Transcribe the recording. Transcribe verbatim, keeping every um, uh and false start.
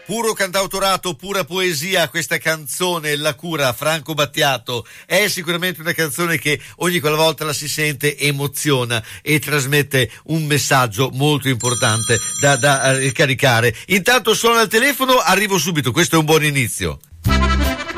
Puro cantautorato, pura poesia, questa canzone La cura, Franco Battiato, è sicuramente una canzone che ogni qualvolta la si sente emoziona e trasmette un messaggio molto importante da, da ricaricare. Intanto suona il telefono, arrivo subito, questo è un buon inizio.